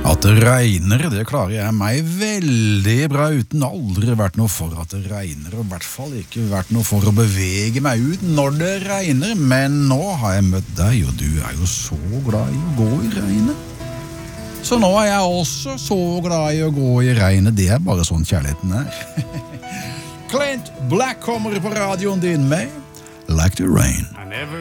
At det regner, det klarer jeg meg veldig bra uten. Aldri vært noe for at det regner, og i hvert fall ikke vært noe for å bevege meg ut når det regner. Men nå har jeg møtt deg, og du er jo så glad i å gå i regnet. Så nå er jeg også så glad i å gå i regnet. Det er bare sånn kjærligheten er. Clint Black kommer på radioen din med Like the Rain. I never